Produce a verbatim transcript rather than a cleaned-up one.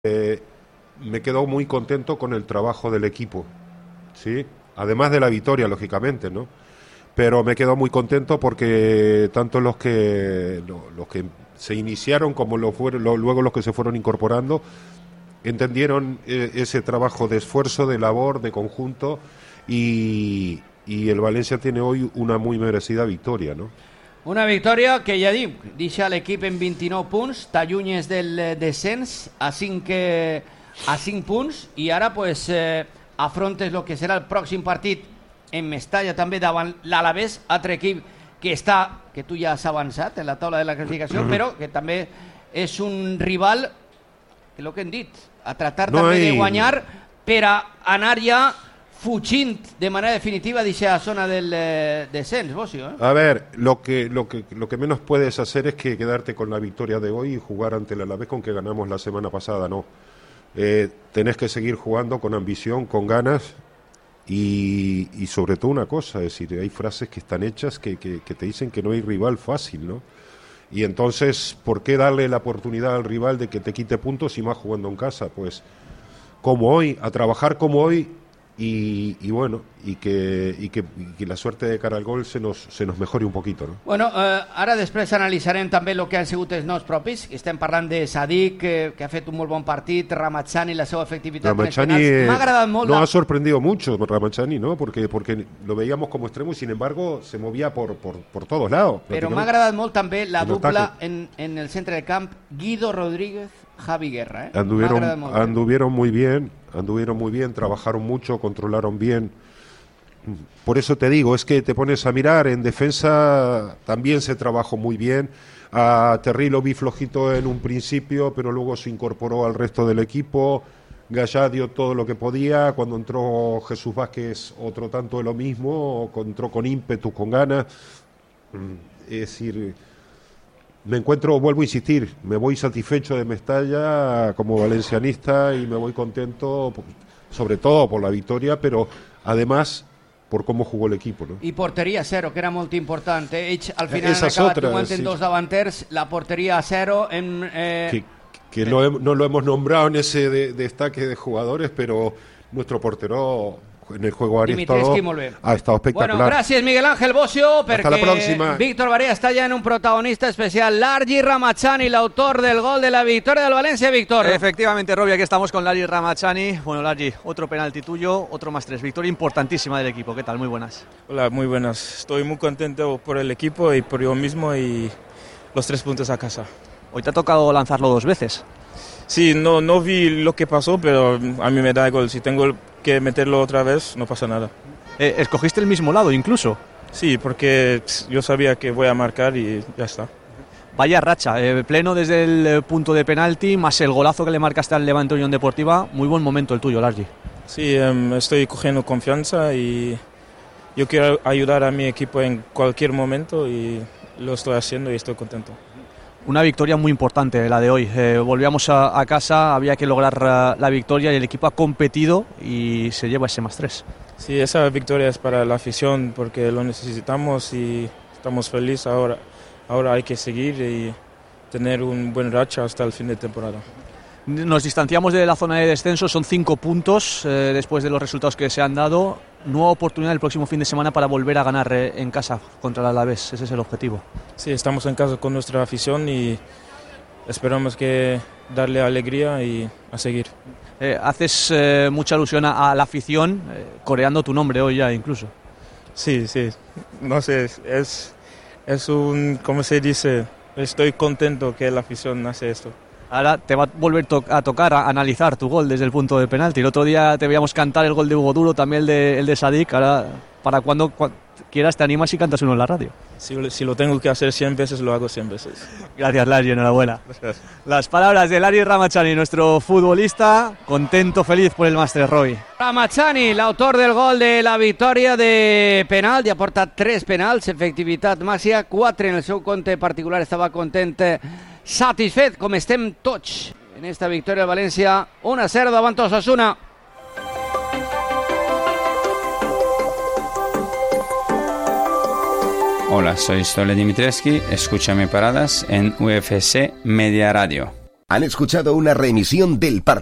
Eh, me quedo muy contento con el trabajo del equipo, ¿sí? Además de la victoria, lógicamente, ¿no? Pero me quedo muy contento porque tanto los que los que se iniciaron como los fueron, lo, luego los que se fueron incorporando entendieron eh, ese trabajo de esfuerzo, de labor, de conjunto, y, y el Valencia tiene hoy una muy merecida victoria, ¿no? Una victòria que ja dic, deixa l'equip en vint-i-nou punts, t'allunyes del descens a cinc, eh, a cinc punts, i ara pues, eh, afrontes el que serà el pròxim partit en Mestalla, també davant l'Alavés, altre equip que està, que tu ja has avançat en la taula de la classificació, mm-hmm. però que també és un rival, que el que hem dit, a tratar no també hay... de guanyar per a anar ja fugint de manera definitiva de esa zona del eh, descenso, Bosio, ¿eh? A ver, lo que, lo, que, lo que menos puedes hacer es que quedarte con la victoria de hoy y jugar ante el Alavés con que ganamos la semana pasada, no. Eh, tenés que seguir jugando con ambición, con ganas y, y sobre todo una cosa, es decir, hay frases que están hechas que, que, que te dicen que no hay rival fácil, ¿no? Y entonces, ¿por qué darle la oportunidad al rival de que te quite puntos y más jugando en casa? Pues como hoy, a trabajar como hoy. Y, y bueno, y que, y, que, y que la suerte de cara al gol se nos, se nos mejori un poquito, no? Bueno, eh, ara després analitzarem també el que han sigut els nostres propis. Estem parlant de Sadik, que, que ha fet un molt bon partit, Ramazani, la seva efectivitat. Ramazani m'ha agradat molt. No la... ha sorprendido mucho Ramazani, ¿no? Porque, porque lo veíamos como extremo y sin embargo se movía por, por, por todos lados. Però m'ha agradat molt també la dupla en, en el centre del camp, Guido Rodríguez, Javi Guerra, ¿eh? Anduvieron, anduvieron muy bien, anduvieron muy bien, trabajaron mucho, controlaron bien. Por eso te digo, es que te pones a mirar, en defensa también se trabajó muy bien. A Terry lo vi flojito en un principio, pero luego se incorporó al resto del equipo. Gallá dio todo lo que podía. Cuando entró Jesús Vázquez, otro tanto de lo mismo, entró con ímpetu, con ganas. Es decir, me encuentro, vuelvo a insistir, me voy satisfecho de Mestalla como valencianista y me voy contento, sobre todo por la victoria, pero además por cómo jugó el equipo, ¿no? I porteria a zero, que era molt important. Ells al final han acabat jugant en dos davanters, la porteria a zero. En, eh... Que, que no, he, no lo hemos nombrado en ese de, destaque de jugadores, pero nuestro portero en el juego ha estado, ha estado espectacular. Bueno, gràcies Miguel Ángel Bosio, perquè Víctor Barea està ja en un protagonista especial. Largi Ramazani, l'autor del gol de la victoria del Valencia, Víctor. Efectivamente, Robbie, aquí estamos con Largi Ramazani. Bueno, Largi, otro penalti tuyo, otro más tres. Victoria importantísima del equipo. ¿Qué tal? Muy buenas. Hola, muy buenas. Estoy muy contento por el equipo y por yo mismo y los tres puntos a casa. Hoy te ha tocado lanzarlo dos veces. Sí, no, no vi lo que pasó, pero a mí me da igual. Si tengo que meterlo otra vez, no pasa nada. Eh, ¿Escogiste el mismo lado incluso? Sí, porque yo sabía que voy a marcar y ya está. Vaya racha, eh, pleno desde el punto de penalti, más el golazo que le marcaste al Levante Unión Deportiva. Muy buen momento el tuyo, Largi. Sí, um, estoy cogiendo confianza y yo quiero ayudar a mi equipo en cualquier momento y lo estoy haciendo y estoy contento. Una victoria muy importante la de hoy. Eh, volvíamos a, a casa, había que lograr uh, la victoria y el equipo ha competido y se lleva ese más tres. Sí, esa victoria es para la afición porque lo necesitamos y estamos felices ahora. Ahora hay que seguir y tener un buen racha hasta el fin de temporada. Nos distanciamos de la zona de descenso, son cinco puntos eh, después de los resultados que se han dado. Nueva oportunidad el próximo fin de semana para volver a ganar eh, en casa contra el Alavés, ese es el objetivo. Sí, estamos en casa con nuestra afición y esperamos que darle alegría y a seguir. Eh, haces eh, mucha alusión a, a la afición, eh, coreando tu nombre hoy ya incluso. Sí, sí, no sé, es, es un, ¿cómo se dice? Estoy contento que la afición hace esto. Ahora te va a volver to- a tocar a analizar tu gol desde el punto de penalti. El otro día te veíamos cantar el gol de Hugo Duro, también el de, el de Sadik. Ahora, para cuando, cuando quieras, te animas y cantas uno en la radio. Si, si lo tengo que hacer cien veces, lo hago cien veces. Gracias, Largi, enhorabuena. Gracias. Las palabras de Largi Ramazani, nuestro futbolista, contento, feliz por el Master Roy. Ramazani, l'autor del gol de la victòria de penal, ja porta tres penals, efectivitat màxima, quatre en el seu compte particular, estava content, satisfet, com estem tots en esta victòria de València, un a cero davant Osasuna. Hola, soy Stole Dimitrescu, escúchame paradas en U F C Media Radio. Han escuchado una reemisión del partido